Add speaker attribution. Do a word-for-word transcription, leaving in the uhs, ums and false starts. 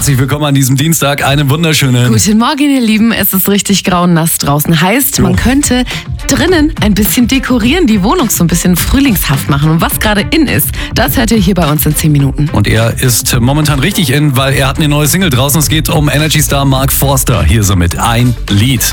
Speaker 1: herzlich willkommen an diesem Dienstag. Einen wunderschönen...
Speaker 2: Guten Morgen, ihr Lieben. Es ist richtig grau und nass draußen. Heißt,
Speaker 1: Jo.
Speaker 2: man könnte drinnen ein bisschen dekorieren, die Wohnung so ein bisschen frühlingshaft machen. Und was gerade in ist, das hört ihr hier bei uns in zehn Minuten.
Speaker 1: Und er ist momentan richtig in, weil er hat eine neue Single draußen. Es geht um Energy Star Mark Forster. Hier so mit Ein Lied.